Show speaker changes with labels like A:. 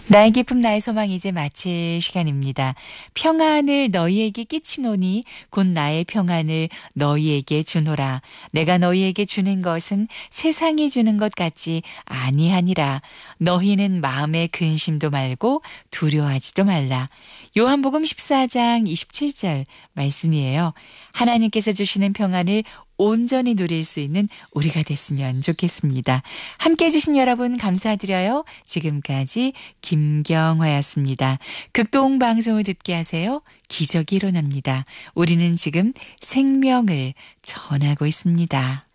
A: 나의 기쁨 나의 소망 이제 마칠 시간입니다. 평안을 너희에게 끼치노니 곧 나의 평안을 너희에게 주노라. 내가 너희에게 주는 것은 세상이 주는 것 같지 아니하니라. 너희는 마음에 근심도 말고 두려워하지도 말라. 요한복음 14장 27절 말씀이에요. 하나님께서 주시는 평안을 온전히 누릴 수 있는 우리가 됐으면 좋겠습니다. 함께해 주신 여러분 감사드려요. 지금까지 김경화였습니다. 극동 방송을 듣게 하세요. 기적이 일어납니다. 우리는 지금 생명을 전하고 있습니다.